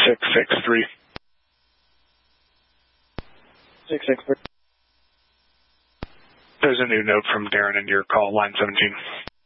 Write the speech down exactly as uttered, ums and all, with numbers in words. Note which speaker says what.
Speaker 1: six six three.
Speaker 2: six six three.
Speaker 1: There's a new note from Darren in your call, line seventeen.